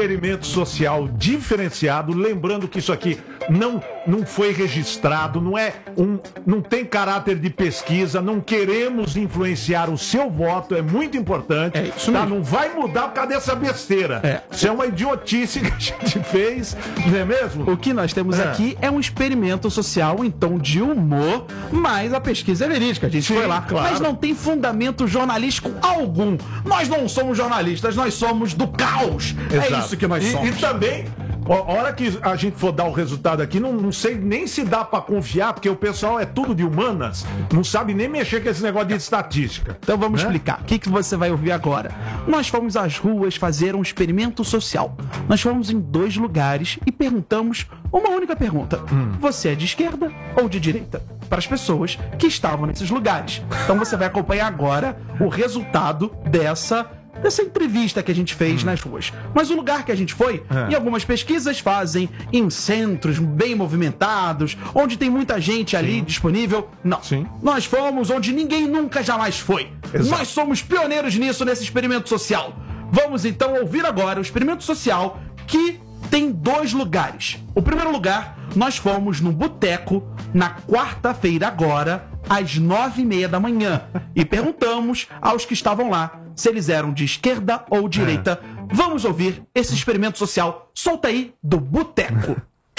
experimento social diferenciado. Lembrando que isso aqui não foi registrado, não tem caráter de pesquisa, não queremos influenciar o seu voto, é muito importante. É isso mesmo. Não vai mudar por causa dessa besteira. Isso é uma idiotice que a gente fez, não é mesmo? O que nós temos aqui é um experimento social em tom de humor, mas a pesquisa é verídica, a gente foi lá. Claro. Mas não tem fundamento jornalístico algum. Nós não somos jornalistas, nós somos do caos. Exato. É isso que nós somos. E também, a hora que a gente for dar o resultado aqui, não sei nem se dá pra confiar, porque o pessoal é tudo de humanas, não sabe nem mexer com esse negócio de estatística. Então vamos explicar. O que você vai ouvir agora? Nós fomos às ruas fazer um experimento social. Nós fomos em 2 lugares e perguntamos uma única pergunta. Você é de esquerda ou de direita? Para as pessoas que estavam nesses lugares. Então você vai acompanhar agora o resultado dessa entrevista que a gente fez nas ruas. Mas o lugar que a gente foi, e algumas pesquisas fazem em centros bem movimentados, onde tem muita gente ali disponível. Não. Nós fomos onde ninguém nunca jamais foi. Exato. Nós somos pioneiros nisso, nesse experimento social. Vamos então ouvir agora o experimento social que tem 2 lugares. O primeiro lugar, nós fomos no boteco na quarta-feira agora, às 9h30 da manhã, e perguntamos aos que estavam lá se eles eram de esquerda ou direita. Vamos ouvir esse experimento social. Solta aí do boteco.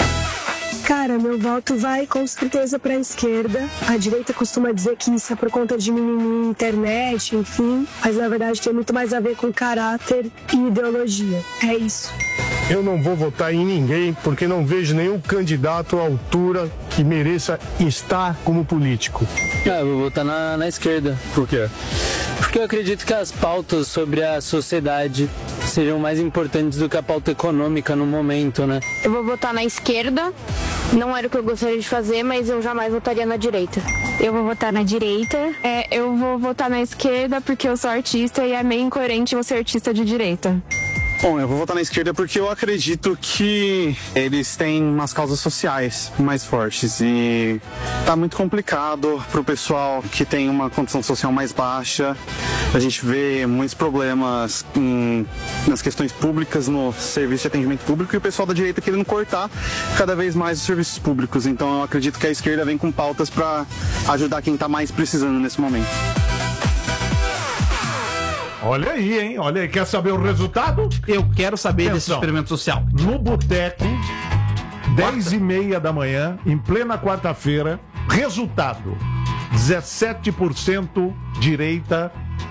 Cara, meu voto vai com certeza pra esquerda. A direita costuma dizer que isso é por conta de mimimi, internet, enfim. Mas na verdade tem muito mais a ver com caráter e ideologia. É isso. Eu não vou votar em ninguém porque não vejo nenhum candidato à altura que mereça estar como político. Eu vou votar na esquerda. Por quê? Porque eu acredito que as pautas sobre a sociedade sejam mais importantes do que a pauta econômica no momento, né? Eu vou votar na esquerda. Não era o que eu gostaria de fazer, mas eu jamais votaria na direita. Eu vou votar na direita. Eu vou votar na esquerda porque eu sou artista e é meio incoerente eu ser artista de direita. Bom, eu vou votar na esquerda porque eu acredito que eles têm umas causas sociais mais fortes e tá muito complicado pro pessoal que tem uma condição social mais baixa. A gente vê muitos problemas nas questões públicas, no serviço de atendimento público, e o pessoal da direita querendo cortar cada vez mais os serviços públicos. Então eu acredito que a esquerda vem com pautas para ajudar quem tá mais precisando nesse momento. Olha aí, hein? Olha aí. Quer saber o resultado? Eu quero saber desse experimento social. No boteco, 10h30 da manhã, em plena quarta-feira, resultado: 17% direita,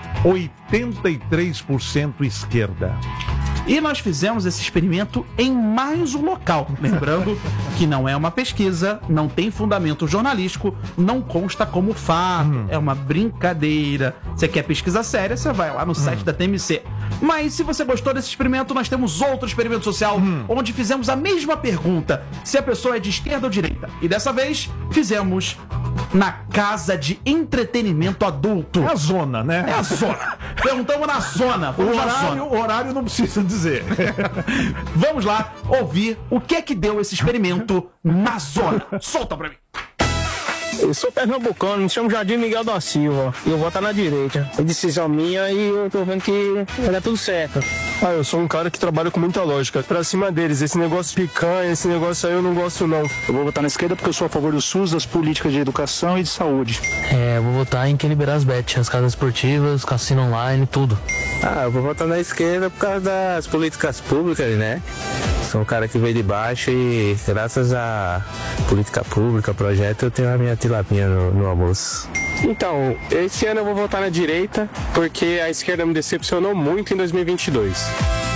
83% esquerda. E nós fizemos esse experimento em mais um local. Lembrando que não é uma pesquisa, não tem fundamento jornalístico, não consta como fato, é uma brincadeira. Você quer pesquisa séria, você vai lá no site da TMC. Mas se você gostou desse experimento, nós temos outro experimento social onde fizemos a mesma pergunta, se a pessoa é de esquerda ou direita. E dessa vez, fizemos na casa de entretenimento adulto. É a zona, né? É a zona. Perguntamos na zona. O horário não precisa dizer. Vamos lá ouvir o que é que deu esse experimento na zona. Solta pra mim. Eu sou pernambucano, me chamo Jardim Miguel da Silva. E eu vou estar na direita. É decisão minha e eu tô vendo que vai dar tudo certo. Eu sou um cara que trabalha com muita lógica. Pra cima deles, esse negócio de picanha, esse negócio aí eu não gosto não. Eu vou votar na esquerda porque eu sou a favor do SUS, das políticas de educação e de saúde. Eu vou votar em quem liberar as bets, as casas esportivas, cassino online, tudo. Eu vou votar na esquerda por causa das políticas públicas, né? Sou um cara que veio de baixo e graças à política pública, projeto, eu tenho a minha tilapinha no almoço. Então, esse ano eu vou votar na direita porque a esquerda me decepcionou muito em 2022.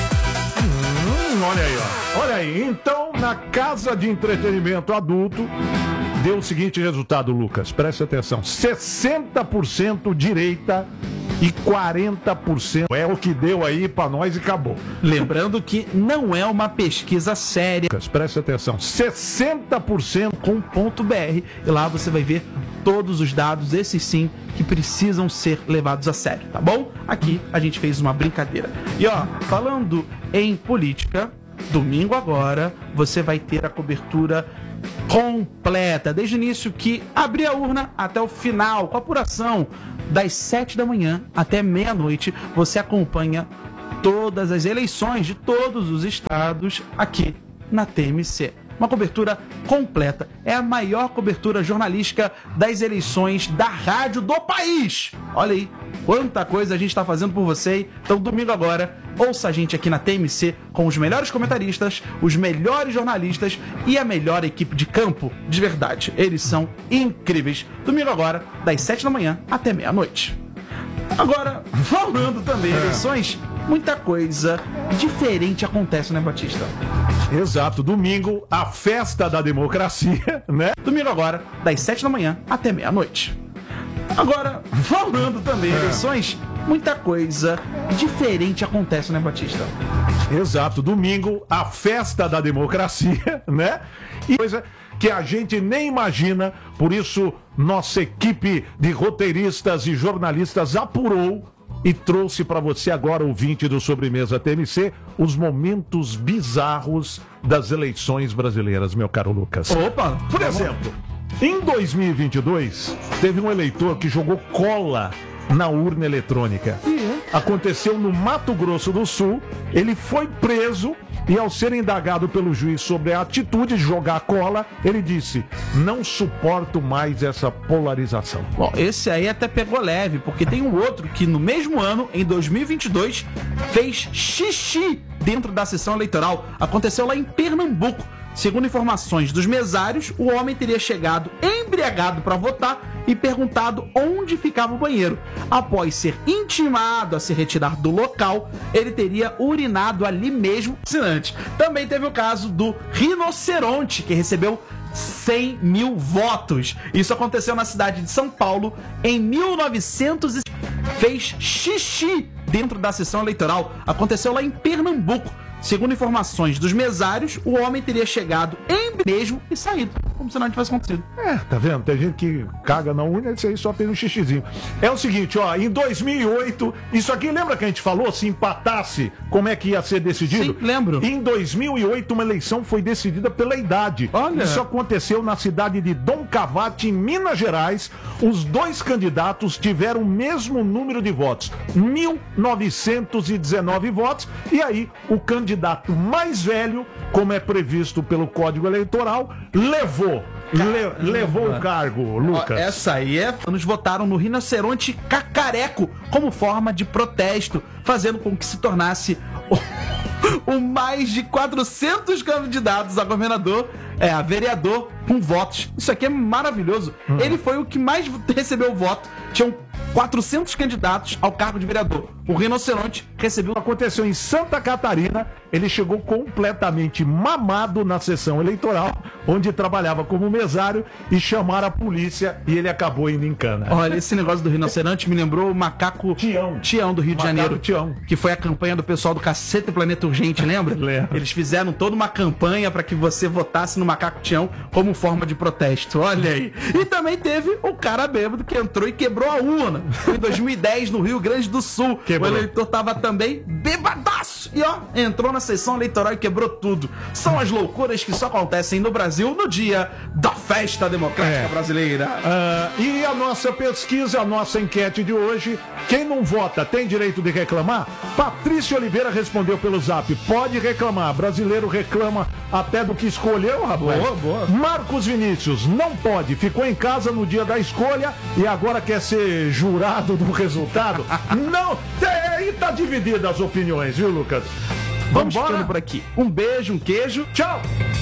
Olha aí, ó. Olha aí. Então, na casa de entretenimento adulto, deu o seguinte resultado, Lucas. Preste atenção. 60% direita e 40% é o que deu aí pra nós e acabou. Lembrando que não é uma pesquisa séria. Preste atenção. 60% com .br e lá você vai ver todos os dados, esses sim, que precisam ser levados a sério, tá bom? Aqui a gente fez uma brincadeira. E ó, falando em política, domingo agora você vai ter a cobertura completa, desde o início que abrir a urna até o final, com a apuração das 7 da manhã até meia-noite, você acompanha todas as eleições de todos os estados aqui na TMC. Uma cobertura completa. É a maior cobertura jornalística das eleições da rádio do país. Olha aí, quanta coisa a gente está fazendo por você. Então, domingo agora, ouça a gente aqui na TMC com os melhores comentaristas, os melhores jornalistas e a melhor equipe de campo. De verdade, eles são incríveis. Domingo agora, das 7 da manhã até meia-noite. Agora, falando também em eleições, muita coisa diferente acontece, né, Batista? Exato, domingo, a festa da democracia, né? Domingo agora, das 7 da manhã até meia-noite. Agora, falando também em eleições, muita coisa diferente acontece, né, Batista? Exato, domingo, a festa da democracia, né? E coisa que a gente nem imagina, por isso nossa equipe de roteiristas e jornalistas apurou e trouxe para você agora, ouvinte do Sobremesa TMC, os momentos bizarros das eleições brasileiras, meu caro Lucas. Opa! Por exemplo, em 2022, teve um eleitor que jogou cola na urna eletrônica. Aconteceu no Mato Grosso do Sul, ele foi preso e, ao ser indagado pelo juiz sobre a atitude de jogar cola, ele disse: não suporto mais essa polarização. Bom, esse aí até pegou leve, porque tem um outro que no mesmo ano, em 2022, fez xixi dentro da sessão eleitoral. Aconteceu lá em Pernambuco. Segundo informações dos mesários, o homem teria chegado embriagado para votar e perguntado onde ficava o banheiro. Após ser intimado a se retirar do local, ele teria urinado ali mesmo. Também teve o caso do rinoceronte, que recebeu 100 mil votos. Isso aconteceu na cidade de São Paulo em 1900 e fez xixi dentro da sessão eleitoral. Aconteceu lá em Pernambuco. Segundo informações dos mesários, o homem teria chegado em mesmo e saído, como se nada tivesse acontecido. Tá vendo? Tem gente que caga na urna, isso aí só fez um xixizinho. É o seguinte, ó, em 2008, isso aqui lembra que a gente falou, se empatasse, como é que ia ser decidido? Sim, lembro. Em 2008, uma eleição foi decidida pela idade. Olha. Isso aconteceu na cidade de Dom Cavate, em Minas Gerais. Os dois candidatos tiveram o mesmo número de votos, 1.919 votos, e aí o candidato mais velho, como é previsto pelo Código Eleitoral, levou o cargo, Lucas. Essa aí Nos votaram no rinoceronte cacareco como forma de protesto, fazendo com que se tornasse o mais de 400 candidatos a governador, a vereador, com votos. Isso aqui é maravilhoso. Ele foi o que mais recebeu voto. Tinham 400 candidatos ao cargo de vereador. O rinoceronte recebeu... Aconteceu em Santa Catarina. Ele chegou completamente mamado na sessão eleitoral, onde trabalhava como mesário, e chamaram a polícia e ele acabou indo em cana. Olha, esse negócio do rinoceronte me lembrou o macaco Tião do Rio de Janeiro. Tião. Que foi a campanha do pessoal do Cacete Planeta Urgente, lembra? Lembro. Eles fizeram toda uma campanha para que você votasse no macaco Tião como forma de protesto. Olha aí. E também teve o cara bêbado que entrou e quebrou a urna. Foi em 2010, no Rio Grande do Sul. Quebrou. O eleitor tava também bebadaço. E ó, entrou na sessão eleitoral e quebrou tudo. São as loucuras que só acontecem no Brasil no dia da festa democrática brasileira. E a nossa pesquisa, a nossa enquete de hoje: quem não vota tem direito de reclamar? Patrícia Oliveira respondeu pelo Zap: pode reclamar. Brasileiro reclama até do que escolheu, rapaz. Boa. Marcos Vinícius: não pode, ficou em casa no dia da escolha e agora quer ser jurado do resultado. Não, aí tá dividida as opiniões, viu, Lucas? Vamos ficando por aqui. Um beijo, um queijo. Tchau!